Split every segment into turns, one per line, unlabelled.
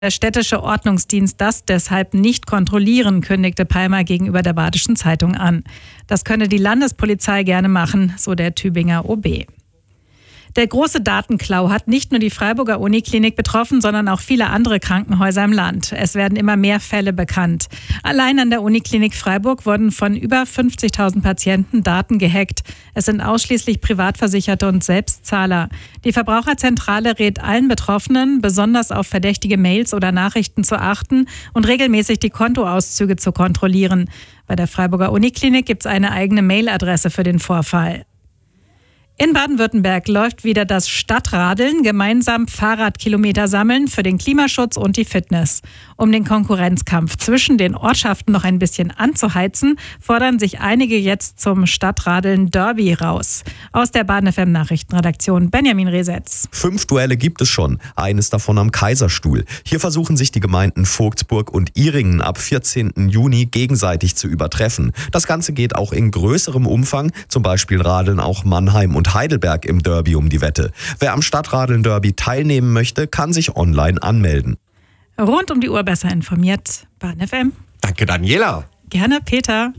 Der städtische Ordnungsdienst das deshalb nicht kontrollieren, kündigte Palmer gegenüber der Badischen Zeitung an. Das könne die Landespolizei gerne machen, so der Tübinger OB. Der große Datenklau hat nicht nur die Freiburger Uniklinik betroffen, sondern auch viele andere Krankenhäuser im Land. Es werden immer mehr Fälle bekannt. Allein an der Uniklinik Freiburg wurden von über 50.000 Patienten Daten gehackt. Es sind ausschließlich Privatversicherte und Selbstzahler. Die Verbraucherzentrale rät allen Betroffenen, besonders auf verdächtige Mails oder Nachrichten zu achten und regelmäßig die Kontoauszüge zu kontrollieren. Bei der Freiburger Uniklinik gibt es eine eigene Mailadresse für den Vorfall. In Baden-Württemberg läuft wieder das Stadtradeln, gemeinsam Fahrradkilometer sammeln für den Klimaschutz und die Fitness. Um den Konkurrenzkampf zwischen den Ortschaften noch ein bisschen anzuheizen, fordern sich einige jetzt zum Stadtradeln Derby raus. Aus der Baden-FM Nachrichtenredaktion Benjamin Resetz.
5 Duelle gibt es schon, eines davon am Kaiserstuhl. Hier versuchen sich die Gemeinden Vogtsburg und Ihringen ab 14. Juni gegenseitig zu übertreffen. Das Ganze geht auch in größerem Umfang, zum Beispiel radeln auch Mannheim und Heidelberg im Derby um die Wette. Wer am Stadtradeln-Derby teilnehmen möchte, kann sich online anmelden.
Rund um die Uhr besser informiert, Baden FM.
Danke, Daniela.
Gerne, Peter.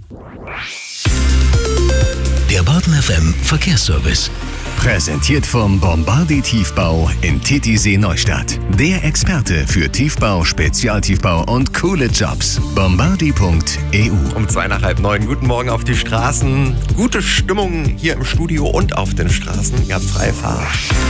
Der Baden FM Verkehrsservice. Präsentiert vom Bombardi Tiefbau in Titisee Neustadt. Der Experte für Tiefbau, Spezialtiefbau und coole Jobs. Bombardi.eu.
Um 8:45. Guten Morgen auf die Straßen. Gute Stimmung hier im Studio und auf den Straßen. Ihr habt freie Fahrt.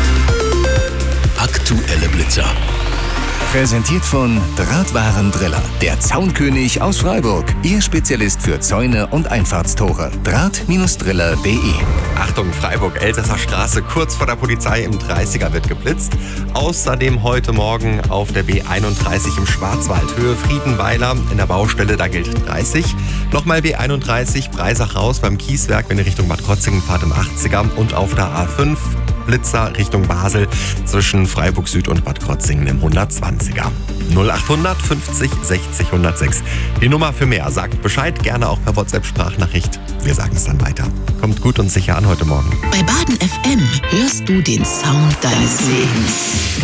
Aktuelle Blitzer. Präsentiert von Drahtwarendriller, der Zaunkönig aus Freiburg. Ihr Spezialist für Zäune und Einfahrtstore. Draht-driller.de.
Achtung, Freiburg, Elsässer Straße, kurz vor der Polizei im 30er wird geblitzt. Außerdem heute Morgen auf der B31 im Schwarzwald, Höhe Friedenweiler, in der Baustelle, da gilt 30. Nochmal B31, Breisach raus beim Kieswerk, wenn ihr Richtung Bad Krotzingen fahrt im 80er. Und auf der A5, Blitzer Richtung Basel zwischen Freiburg Süd und Bad Krotzingen im 120er. 0800 50 60 106. Die Nummer für mehr. Sagt Bescheid, gerne auch per WhatsApp-Sprachnachricht. Wir sagen es dann weiter. Kommt gut und sicher an heute Morgen.
Bei Baden FM hörst du den Sound deines Lebens.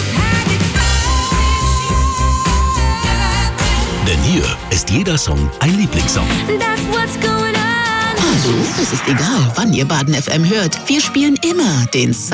Denn hier ist jeder Song ein Lieblingssong.
Also, es ist egal, wann ihr Baden FM hört. Wir spielen immer den Sound